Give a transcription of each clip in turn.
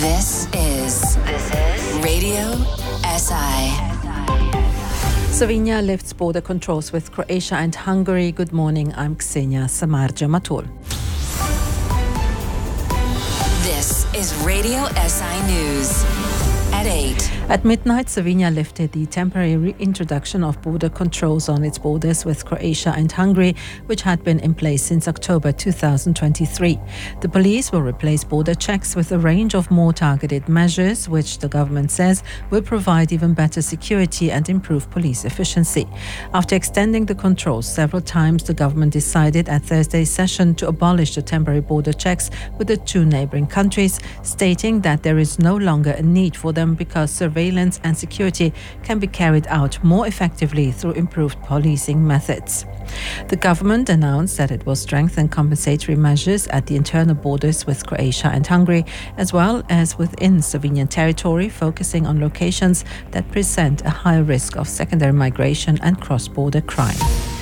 This is Radio SI. Slovenia lifts border controls with Croatia and Hungary. Good morning, I'm Ksenia Samardzija-Matul. This is Radio SI News. At 8. At midnight, Slovenia lifted the temporary reintroduction of border controls on its borders with Croatia and Hungary, which had been in place since October 2023. The police will replace border checks with a range of more targeted measures, which the government says will provide even better security and improve police efficiency. After extending the controls several times, the government decided at Thursday's session to abolish the temporary border checks with the two neighbouring countries, stating that there is no longer a need for them because surveillance and security can be carried out more effectively through improved policing methods. The government announced that it will strengthen compensatory measures at the internal borders with Croatia and Hungary, as well as within Slovenian territory, focusing on locations that present a higher risk of secondary migration and cross-border crime.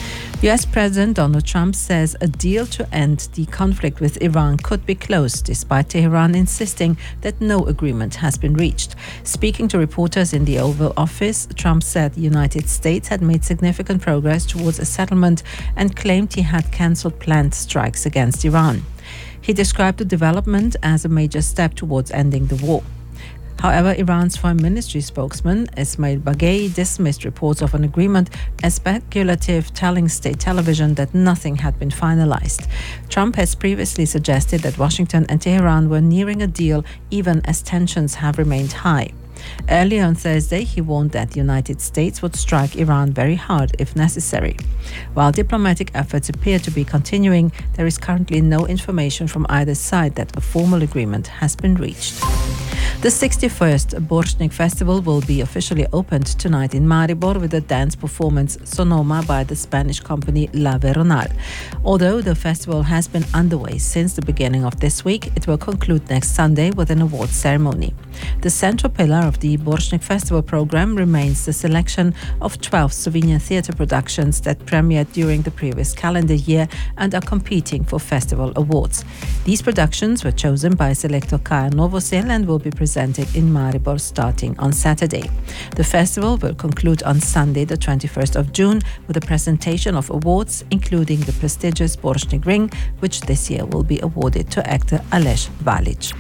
US President Donald Trump says a deal to end the conflict with Iran could be close, despite Tehran insisting that no agreement has been reached. Speaking to reporters in the Oval Office, Trump said the United States had made significant progress towards a settlement and claimed he had cancelled planned strikes against Iran. He described the development as a major step towards ending the war. However, Iran's Foreign Ministry spokesman Ismail Baghei dismissed reports of an agreement as speculative, telling state television that nothing had been finalized. Trump has previously suggested that Washington and Tehran were nearing a deal even as tensions have remained high. Earlier on Thursday, he warned that the United States would strike Iran very hard if necessary. While diplomatic efforts appear to be continuing, there is currently no information from either side that a formal agreement has been reached. The 61st Borštnik Festival will be officially opened tonight in Maribor with a dance performance Sonoma by the Spanish company La Veronal. Although the festival has been underway since the beginning of this week, it will conclude next Sunday with an awards ceremony. The central pillar of the Borštnik Festival program remains the selection of 12 Slovenian theatre productions that premiered during the previous calendar year and are competing for festival awards. These productions were chosen by selector Kaja Novosel and will be presented in Maribor starting on Saturday. The festival will conclude on Sunday, the 21st of June, with a presentation of awards, including the prestigious Borštnik Ring, which this year will be awarded to actor Aleš Valič.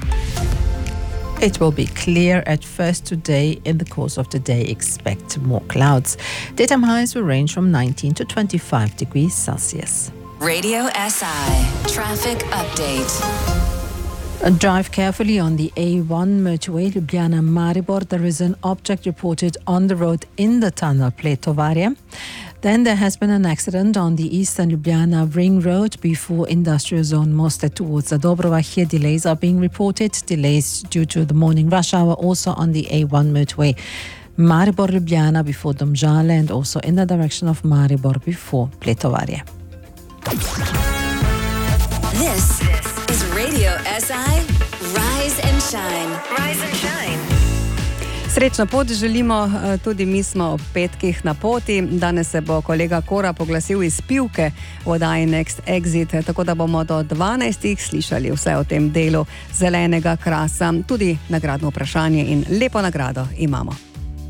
It will be clear at first today. In the course of the day, expect more clouds. Daytime highs will range from 19 to 25 degrees Celsius. Radio SI Traffic Update. Drive carefully on the A1 motorway Ljubljana-Maribor. There is an object reported on the road in the tunnel Pletovarje. Then there has been an accident on the eastern Ljubljana Ring Road before industrial zone Mostet towards Zadobrova. Here delays are being reported. Delays due to the morning rush hour also on the A1 motorway Maribor-Ljubljana before Domžale and also in the direction of Maribor before Pletovarje. This is Radio SI Rise and Shine. Rise and Shine. Srečno pot želimo, tudi mi smo ob petkih na poti. Danes se bo kolega Kora poglasil iz Pivke v oddaji Next Exit, tako da bomo do 12 slišali vse o tem delu zelenega krasa, tudi nagradno vprašanje in lepo nagrado imamo.